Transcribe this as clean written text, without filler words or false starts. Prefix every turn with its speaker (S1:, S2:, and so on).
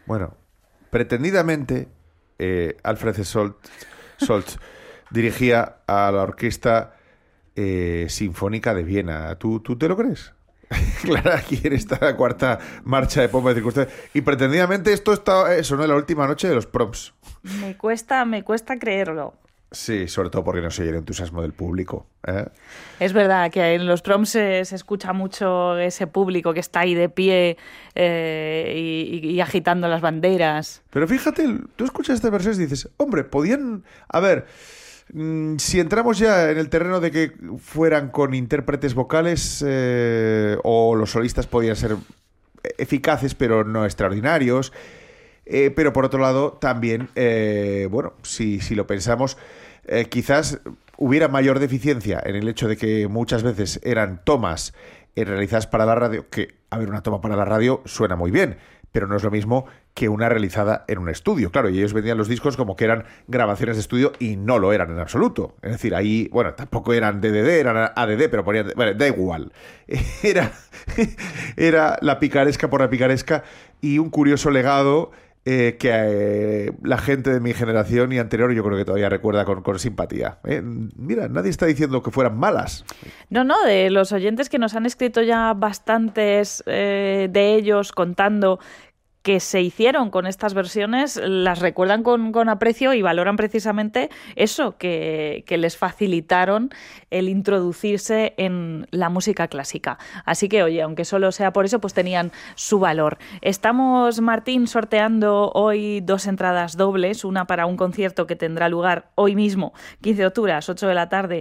S1: Bueno, pretendidamente, Alfred Solz dirigía a la Orquesta Sinfónica de Viena. ¿Tú te lo crees? Claro, aquí en esta cuarta marcha de pompa de circunstancias. Y pretendidamente esto sonó en la última noche de los proms.
S2: Me cuesta creerlo.
S1: Sí, sobre todo porque no se oye el entusiasmo del público, ¿eh?
S2: Es verdad que en los proms se escucha mucho ese público que está ahí de pie y agitando las banderas.
S1: Pero fíjate, tú escuchas estas versiones y dices, hombre, podían... A ver, si entramos ya en el terreno de que fueran con intérpretes vocales o los solistas podían ser eficaces pero no extraordinarios, pero por otro lado también, bueno, si lo pensamos, quizás hubiera mayor deficiencia en el hecho de que muchas veces eran tomas realizadas para la radio, que, a ver, una toma para la radio suena muy bien, pero no es lo mismo que una realizada en un estudio. Claro, y ellos vendían los discos como que eran grabaciones de estudio y no lo eran en absoluto. Es decir, ahí, bueno, tampoco eran DDD, eran ADD, pero ponían... Bueno, da igual. Era la picaresca por la picaresca y un curioso legado que la gente de mi generación y anterior yo creo que todavía recuerda con simpatía. Mira, nadie está diciendo que fueran malas.
S2: No, de los oyentes que nos han escrito ya bastantes de ellos contando que se hicieron con estas versiones, las recuerdan con aprecio y valoran precisamente eso, que les facilitaron el introducirse en la música clásica. Así que, oye, aunque solo sea por eso, pues tenían su valor. Estamos, Martín, sorteando hoy 2 entradas dobles, una para un concierto que tendrá lugar hoy mismo, 15 de octubre, a las 8 de la tarde,